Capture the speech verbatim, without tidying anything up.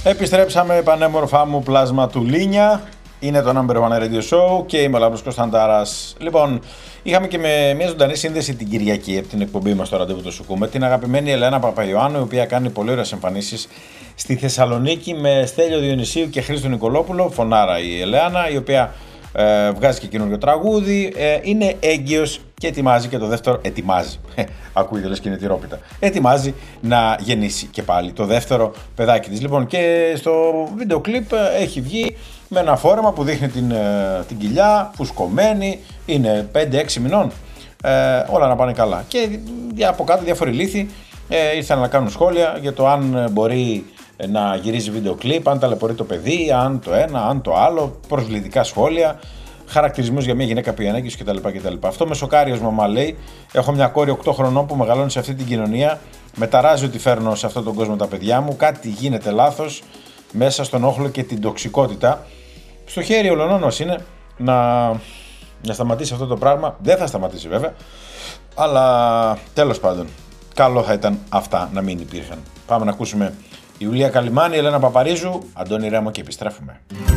Επιστρέψαμε, πανέμορφά μου πλάσμα του Λίνια. Είναι το Number One Radio Show και είμαι ο Λάμπρος Κωνσταντάρας. Λοιπόν, είχαμε και με μια ζωντανή σύνδεση την Κυριακή από την εκπομπή μας στο Ραντεβού του Σουκού με την αγαπημένη Ελένα Παπαϊωάννου, η οποία κάνει πολύ ωραίες εμφανίσεις στη Θεσσαλονίκη με Στέλιο Διονυσίου και Χρήστο Νικολόπουλο. Φωνάρα η Ελένα, η οποία ε, βγάζει και καινούριο τραγούδι, ε, είναι έγκυος και ετοιμάζει και το δεύτερο. Ετοιμάζει. Ακούγεται λες και είναι τυρόπιτα. Ετοιμάζει να γεννήσει και πάλι το δεύτερο παιδάκι της. Λοιπόν, και στο βίντεο κλιπ έχει βγει με ένα φόρεμα που δείχνει την, την κοιλιά, φουσκωμένη, είναι πέντε έξι μηνών. Ε, όλα να πάνε καλά. Και από κάτω διάφοροι λύθοι ε, ήρθαν να κάνουν σχόλια για το αν μπορεί να γυρίζει βίντεο κλιπ, αν ταλαιπωρεί το παιδί, αν το ένα, αν το άλλο, προσβλητικά σχόλια, χαρακτηρισμούς για μια γυναίκα που είναι έγκυος κτλ, κτλ. Αυτό με σοκάρει ως μαμά, λέει. Έχω μια κόρη οκτώ χρονών που μεγαλώνει σε αυτή την κοινωνία. Με ταράζει ότι φέρνω σε αυτόν τον κόσμο τα παιδιά μου. Κάτι γίνεται λάθος μέσα στον όχλο και την τοξικότητα. Στο χέρι ολονών μας είναι να, να σταματήσει αυτό το πράγμα. Δεν θα σταματήσει βέβαια. Αλλά τέλος πάντων, καλό θα ήταν αυτά να μην υπήρχαν. Πάμε να ακούσουμε Ιουλία Καλυμάνη, Ελένα Παπαρίζου, Αντώνη Ρέμο και επιστρέφουμε.